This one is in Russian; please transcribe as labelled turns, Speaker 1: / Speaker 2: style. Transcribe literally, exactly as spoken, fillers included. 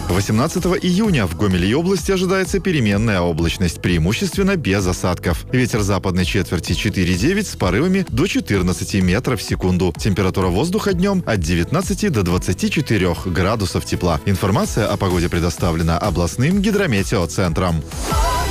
Speaker 1: восемнадцатого июня в Гомеле и области ожидается переменная облачность, преимущественно без осадков. Ветер западной четверти четыре-девять с порывами до четырнадцати метров в секунду. Температура воздуха днем от девятнадцати до двадцати четырёх градусов тепла. Информация о погоде предоставлена областным гидрометеоцентром.